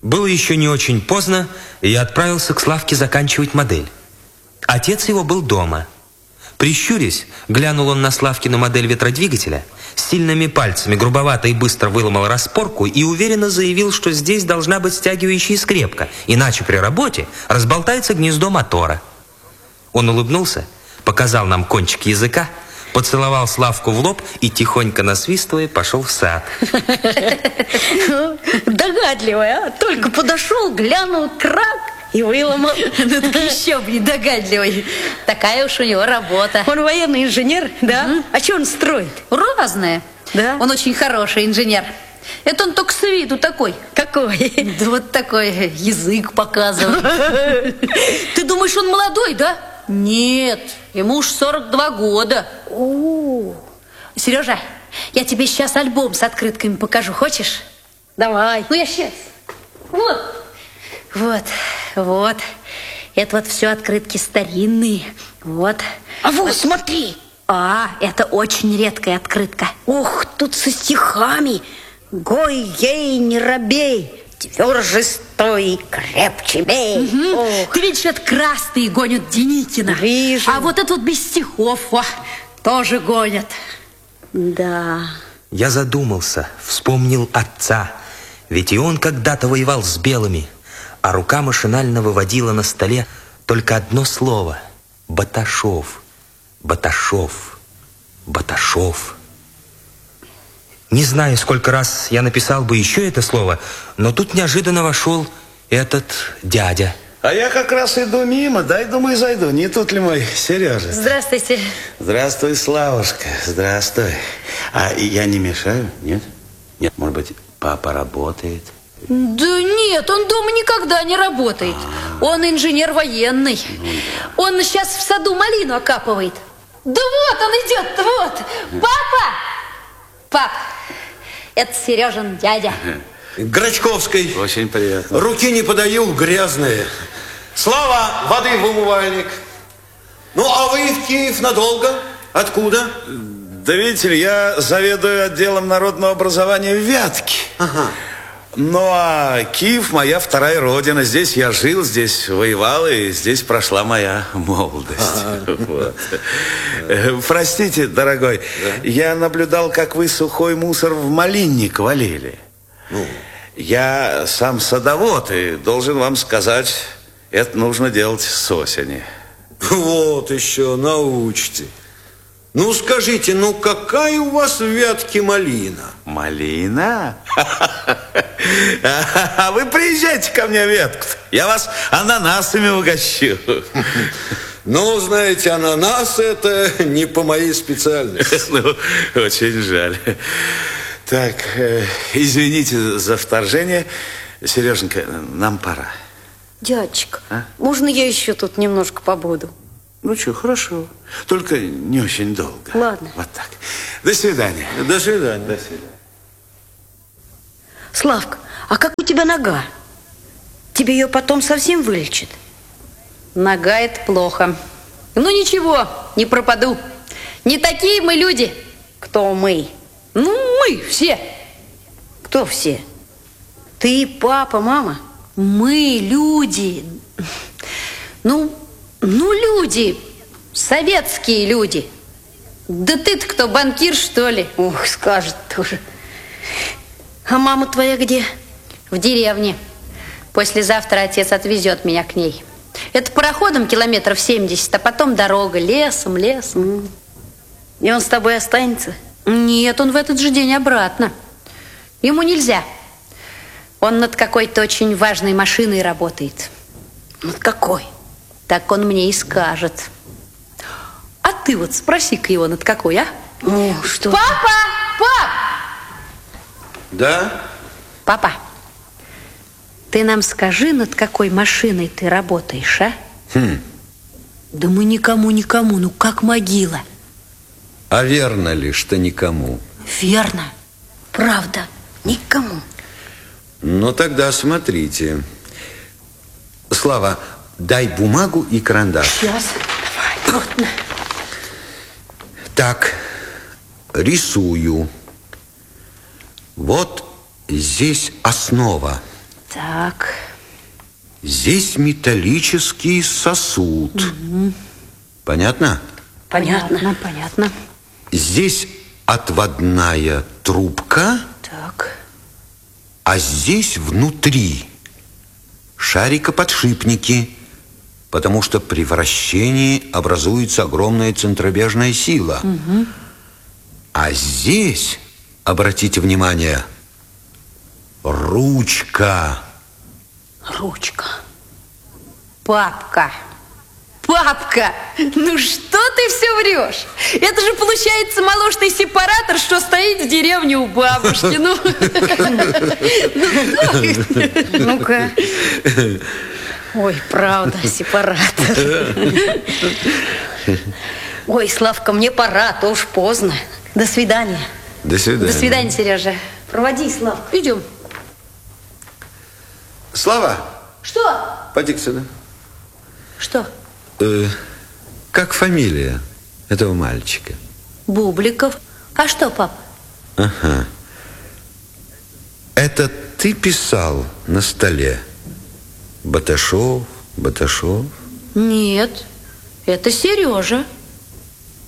Было еще не очень поздно, и я отправился к Славке заканчивать модель. Отец его был дома. Прищурясь, глянул он на Славкину модель ветродвигателя, с сильными пальцами грубовато и быстро выломал распорку и уверенно заявил, что здесь должна быть стягивающая скрепка, иначе при работе разболтается гнездо мотора. Он улыбнулся, показал нам кончик языка, поцеловал Славку в лоб и, тихонько насвистывая, пошел в сад. Догадливая, а? Только подошел, глянул, крак и выломал. Ну так еще бы недогадливый. Такая уж у него работа. Он военный инженер, да? А что он строит? Разное. Да? Он очень хороший инженер. Это он только с виду такой. Какой? Да вот такой язык показывает. Ты думаешь, он молодой, да? Нет, ему уж 42 года. Сережа, я тебе сейчас альбом с открытками покажу. Хочешь? Давай. Ну, я сейчас. Вот. Это вот все открытки старинные. Вот. А вот, смотри. Это очень редкая открытка. Ох, тут со стихами. Гой, ей, не робей, тверже стой, крепче бей. Ты видишь, это красные гонят Деникина. Вижу. А вот это вот без стихов тоже гонят. Да. Я задумался, вспомнил отца. Ведь и он когда-то воевал с белыми. А рука машинально выводила на столе только одно слово. Баташов. Баташов. Баташов. Не знаю, сколько раз я написал бы еще это слово, но тут неожиданно вошел этот дядя. А я как раз иду мимо, дай, думаю, зайду. Не тут ли мой Сережа? Здравствуйте. Здравствуй, Славушка, здравствуй. А я не мешаю, нет? Нет, может быть, папа работает? Да нет, он дома никогда не работает. Он инженер военный. Он сейчас в саду малину окапывает. Да вот он идет, вот. Папа! Пап, это Сережин дядя. Грачковской. Очень приятно. Руки не подаю, грязные. Слава, воды в умывальник. Ну, а вы в Киев надолго? Откуда? Да видите ли, я заведую отделом народного образования в Вятке. Ага. Ну, а Киев моя вторая родина. Здесь я жил, здесь воевал, и здесь прошла моя молодость. Вот. Простите, дорогой, я наблюдал, как вы сухой мусор в малинник валили. Я сам садовод, и должен вам сказать, это нужно делать с осени. Вот еще, научите. Ну, скажите, ну какая у вас в Вятке малина? Малина? А вы приезжайте ко мне в Вятку. Я вас ананасами угощу. Ну, знаете, ананас это не по моей специальности. Ну, очень жаль. Так, извините за вторжение. Сереженька, нам пора. Дядечка, можно я еще тут немножко побуду? Ну что, хорошо. Только не очень долго. Ладно. Вот так. До свидания. До свидания. До свидания. Славка, а как у тебя нога? Тебе ее потом совсем вылечат? Нога это плохо. Ну ничего, не пропаду. Не такие мы люди. Кто мы? Ну, мы все. Кто все? Ты, папа, мама? Мы люди. Ну, люди. Советские люди. Да ты-то кто, банкир, что ли? Ох, скажет тоже. А мама твоя где? В деревне. Послезавтра отец отвезет меня к ней. Это пароходом километров 70, а потом дорога, лесом. И он с тобой останется? Нет, он в этот же день обратно. Ему нельзя. Он над какой-то очень важной машиной работает. Над какой? Так он мне и скажет. А ты вот спроси-ка его, над какой, а? О, что? Папа! Пап! Да? Папа, ты нам скажи, над какой машиной ты работаешь, а? Да мы никому, ну как могила. А верно ли, что никому? Верно. Правда, никому. Ну, тогда смотрите. Слава, дай бумагу и карандаш. Сейчас. Давай. Вот на. Так, рисую. Вот здесь основа. Так. Здесь металлический сосуд. Понятно? Понятно. Понятно. Здесь отводная трубка, Так. а здесь внутри шарикоподшипники, потому что при вращении образуется огромная центробежная сила. А здесь, обратите внимание, ручка. Ручка. Папка. Папка, ну что ты все врешь? Это же получается молочный сепаратор, что стоит в деревне у бабушки. Ну-ка. Ой, правда, сепаратор. Ой, Славка, мне пора, а то уж поздно. До свидания. До свидания. До свидания, Сережа. Проводи, Славка. Идем. Слава, Что? поди сюда. Что? Как фамилия этого мальчика? Бубликов. А что, пап? Ага. Это ты писал на столе? Баташов, Баташов? Нет, это Сережа.